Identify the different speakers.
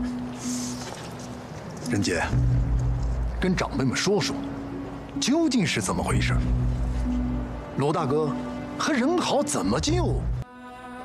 Speaker 1: 任杰，跟长辈们说说，究竟是怎么回事？罗大哥和任豪怎么救？